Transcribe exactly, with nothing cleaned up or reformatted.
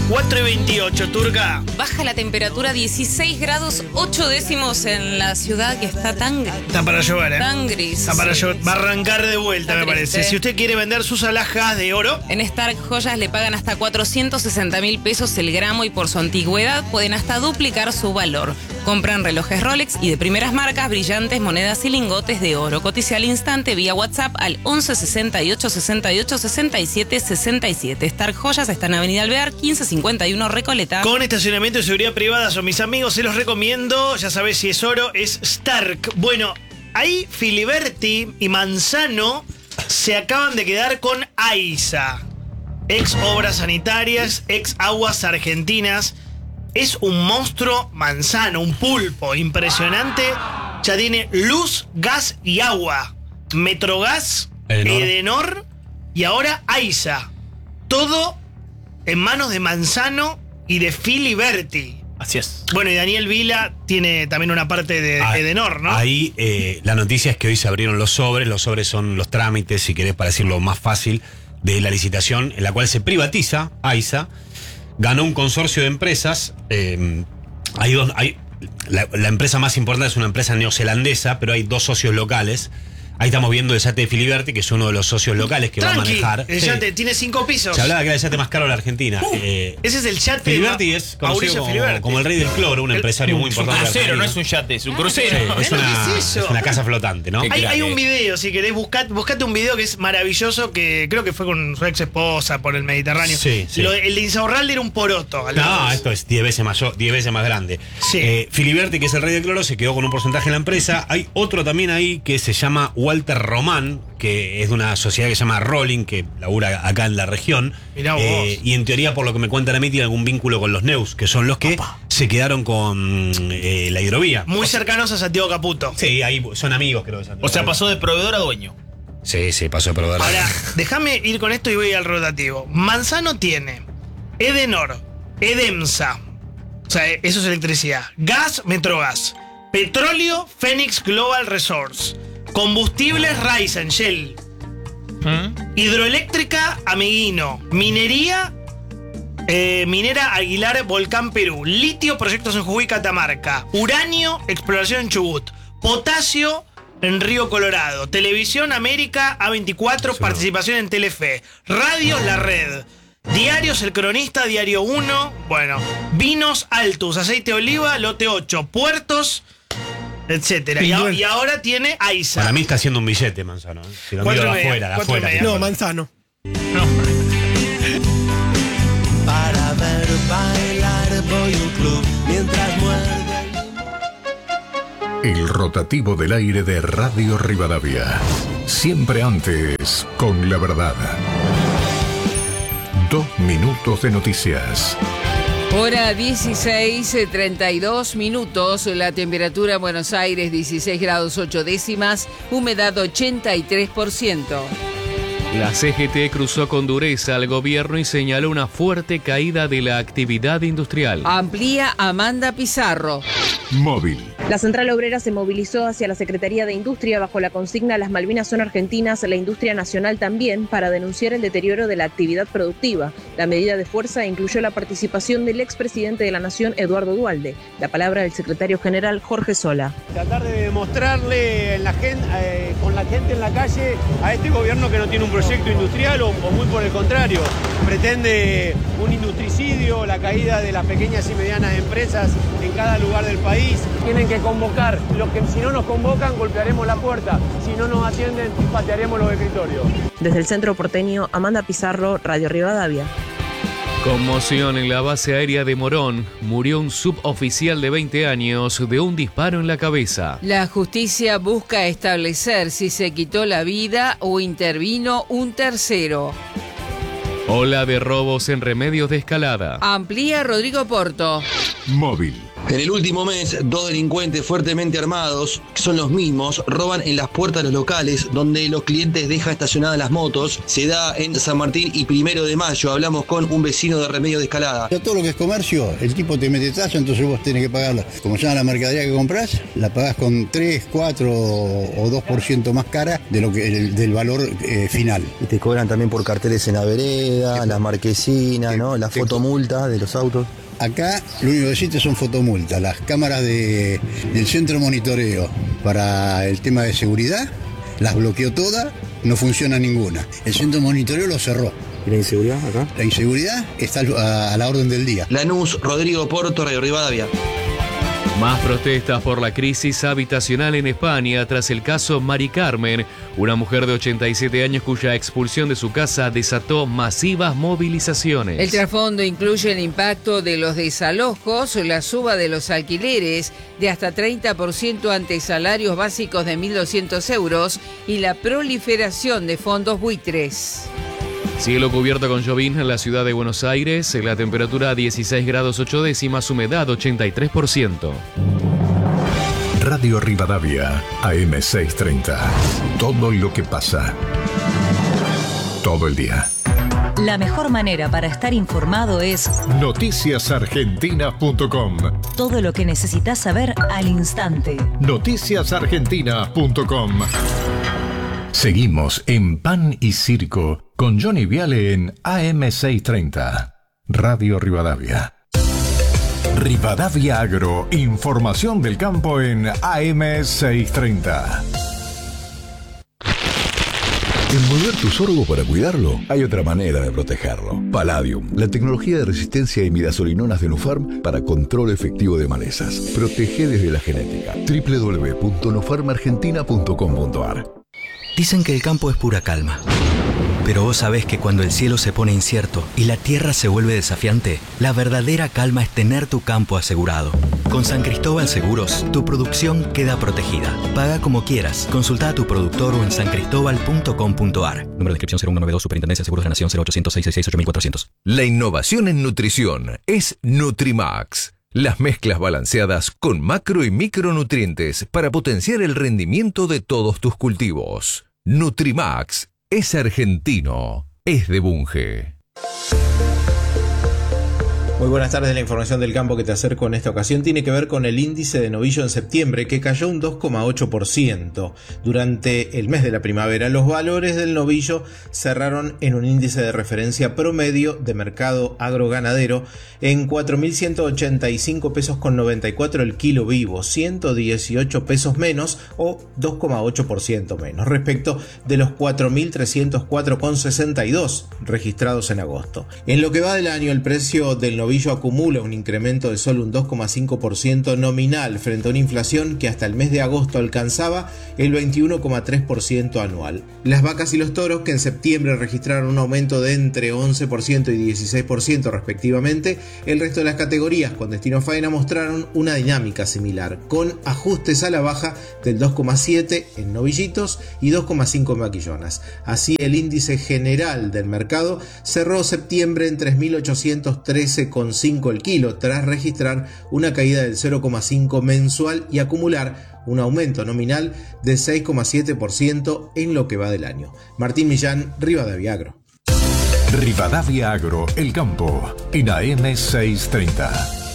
cuatro y veintiocho, Turca. Baja la temperatura dieciséis grados ocho décimos en la ciudad que está tan gris. Está para llover, ¿eh? Tan gris. Está para sí, llover. Va a sí. arrancar de vuelta, Está me parece. triste. Si usted quiere vender sus alhajas de oro, En Stark Joyas le pagan hasta cuatrocientos sesenta mil pesos el gramo y por su antigüedad pueden hasta duplicar su valor. Compran relojes Rolex y de primeras marcas, brillantes, monedas y lingotes de oro. Cotice al instante vía WhatsApp al once sesenta y ocho sesenta y ocho sesenta y siete sesenta y siete. Stark Joyas está en Avenida Alvear, quince cincuenta y uno Recoleta. con estacionamiento y seguridad privada, son mis amigos, se los recomiendo. Ya sabés, si es oro, es Stark. Bueno, ahí Filiberti y Manzano se acaban de quedar con AISA. Ex Obras Sanitarias, ex Aguas Argentinas. Es un monstruo Manzano, un pulpo impresionante. Ya tiene luz, gas y agua. Metrogas, Edenor. Edenor y ahora AISA. Todo en manos de Manzano y de Filiberti. Así es. Bueno, y Daniel Vila tiene también una parte de Ah, Edenor, ¿no? Ahí eh, la noticia es que hoy se abrieron los sobres. Los sobres son los trámites, si querés, para decirlo más fácil, de la licitación en la cual se privatiza AISA. Ganó un consorcio de empresas. Eh, hay dos, hay, la, la empresa más importante es una empresa neozelandesa, pero hay dos socios locales. Ahí estamos viendo el yate de Filiberti, que es uno de los socios locales que Tranqui, va a manejar. el Sí. yate tiene cinco pisos. Se hablaba que era el yate más caro de la Argentina. Uh, Eh, ese es el yate Filiberti de es Mauricio conocido como, Filiberti. como el rey del cloro, un El- empresario muy Es un importante. de crucero, no Argentina. es un yate, es un Sí, crucero. es, ¿Ves lo que una, es eso? es una casa flotante, ¿no? Qué Hay, hay grande. un video, si querés, buscate, buscate un video que es maravilloso, que creo que fue con su ex esposa por el Mediterráneo. Sí, sí. Lo- el de Insaurralde era un poroto. al lado No, de eso. esto es diez veces mayor, diez veces más grande. Sí. Eh, Filiberti, que es el rey del cloro, se quedó con un porcentaje en la empresa. Hay otro también ahí que se llama Walter Román, que es de una sociedad que se llama Rolling, que labura acá en la región. Mirá vos. Eh, y en teoría, por lo que me cuentan a mí, tiene algún vínculo con los Neus, que son los que Opa. se quedaron con eh, la hidrovía. Muy cercanos a Santiago Caputo. Sí, ahí son amigos, creo. de Santiago. O sea, pasó de proveedor a dueño. Sí, sí, pasó de proveedor. Ahora, déjame ir con esto y voy al rotativo. Manzano tiene Edenor, Edemsa, o sea, eso es electricidad. Gas, Metrogas. Petróleo, Phoenix Global Resource. Combustibles, Ryzen, Shell. Hidroeléctrica, Ameguino. Minería, eh, Minera Aguilar, Volcán Perú. Litio, proyectos en Jujuy, Catamarca. Uranio, exploración en Chubut. Potasio, en Río Colorado. Televisión, América, A veinticuatro, Sí. participación en Telefe. Radio, La Red. Diarios, El Cronista, Diario uno. Bueno, vinos, Altus, aceite de oliva, Lote ocho. Puertos, etcétera. Y, a- y ahora tiene AISA. Para mí está haciendo un billete, Manzano. ¿eh? Si lo Cuatro miro y de media, afuera, de cuatro y afuera. media. que No, está- Manzano. Para ver bailar voy a un club mientras muerde. El rotativo del aire de Radio Rivadavia. Siempre antes, con la verdad. Dos minutos de noticias. Hora dieciséis, treinta y dos minutos, la temperatura en Buenos Aires dieciséis grados ocho décimas, humedad ochenta y tres por ciento. La C G T cruzó con dureza al gobierno y señaló una fuerte caída de la actividad industrial. Amplía Amanda Pizarro. Móvil. La Central Obrera se movilizó hacia la Secretaría de Industria bajo la consigna Las Malvinas son argentinas, la industria nacional también, para denunciar el deterioro de la actividad productiva. La medida de fuerza incluyó la participación del expresidente de la Nación, Eduardo Duhalde. La palabra del secretario general, Jorge Sola. Tratar de demostrarle en la gente, eh, con la gente en la calle a este gobierno que no tiene un proyecto industrial o, o muy por el contrario, pretende un industricidio, la caída de las pequeñas y medianas empresas en cada lugar del país. Tienen que convocar, los que si no nos convocan golpearemos la puerta, si no nos atienden patearemos los escritorios. Desde el centro porteño, Amanda Pizarro, Radio Rivadavia. Conmoción en la base aérea de Morón. Murió un suboficial de veinte años de un disparo en la cabeza. La justicia busca establecer si se quitó la vida o intervino un tercero. Ola de robos en Remedios de Escalada. Amplía Rodrigo Porto. Móvil. En el último mes, dos delincuentes fuertemente armados, que son los mismos, roban en las puertas de los locales donde los clientes dejan estacionadas las motos. Se da en San Martín y Primero de Mayo. Hablamos con un vecino de Remedios de Escalada. Todo lo que es comercio, el tipo te mete tasa, entonces vos tenés que pagarla. Como llama la mercadería que compras, la pagás con tres, cuatro o dos por ciento más cara de lo que el, del valor eh, final. Y te cobran también por carteles en la vereda, las marquesinas, ¿no? La fotomulta de los autos. Acá lo único que existe son fotomultas, las cámaras de, del centro monitoreo para el tema de seguridad, las bloqueó todas, no funciona ninguna. El centro monitoreo lo cerró. ¿Y la inseguridad acá? La inseguridad está a, a la orden del día. Lanús, Rodrigo Porto, Radio Rivadavia. Más protestas por la crisis habitacional en España tras el caso Mari Carmen, una mujer de ochenta y siete años cuya expulsión de su casa desató masivas movilizaciones. El trasfondo incluye el impacto de los desalojos, la suba de los alquileres de hasta treinta por ciento ante salarios básicos de mil doscientos euros y la proliferación de fondos buitres. Cielo cubierto con llovizna en la ciudad de Buenos Aires, la temperatura dieciséis grados ocho décimas, humedad ochenta y tres por ciento. Radio Rivadavia, A M seiscientos treinta. Todo lo que pasa. Todo el día. La mejor manera para estar informado es noticias argentinas punto com. Todo lo que necesitas saber al instante. noticias argentinas punto com. Seguimos en Pan y Circo con Johnny Viale en A M seiscientos treinta. Radio Rivadavia. Rivadavia Agro, información del campo en A M seiscientos treinta. Envolver tu sorgo para cuidarlo, hay otra manera de protegerlo. Palladium, la tecnología de resistencia a imidazolinonas de Nufarm para control efectivo de malezas. Protege desde la genética. doble u doble u doble u punto nufarm argentina punto com punto a r. Dicen que el campo es pura calma. Pero vos sabés que cuando el cielo se pone incierto y la tierra se vuelve desafiante, la verdadera calma es tener tu campo asegurado. Con San Cristóbal Seguros, tu producción queda protegida. Paga como quieras. Consulta a tu productor o en san cristóbal punto com punto a r. Número de inscripción cero uno noventa y dos, Superintendencia de Seguros de la Nación cero ochocientos, seiscientos sesenta y seis, ocho mil cuatrocientos. La innovación en nutrición es Nutrimax. Las mezclas balanceadas con macro y micronutrientes para potenciar el rendimiento de todos tus cultivos. Nutrimax es argentino, es de Bunge. Muy buenas tardes. La información del campo que te acerco en esta ocasión tiene que ver con el índice de novillo en septiembre, que cayó un dos coma ocho por ciento. Durante el mes de la primavera, los valores del novillo cerraron en un índice de referencia promedio de mercado agroganadero en cuatro mil ciento ochenta y cinco pesos con noventa y cuatro el kilo vivo, ciento dieciocho pesos menos o dos coma ocho por ciento menos respecto de los cuatro mil trescientos cuatro con sesenta y dos registrados en agosto. En lo que va del año, el precio del novillo acumula un incremento de solo un dos coma cinco por ciento nominal frente a una inflación que hasta el mes de agosto alcanzaba el veintiuno coma tres por ciento anual. Las vacas y los toros, que en septiembre registraron un aumento de entre once por ciento y dieciséis por ciento respectivamente, el resto de las categorías con destino faena mostraron una dinámica similar, con ajustes a la baja del dos coma siete en novillitos y dos coma cinco en vaquillonas. Así, el índice general del mercado cerró septiembre en tres mil ochocientos trece con cinco el kilo, tras registrar una caída del cero coma cinco mensual y acumular un aumento nominal de seis coma siete por ciento en lo que va del año. Martín Millán, Rivadavia Agro. Rivadavia Agro, el campo, en A M seiscientos treinta.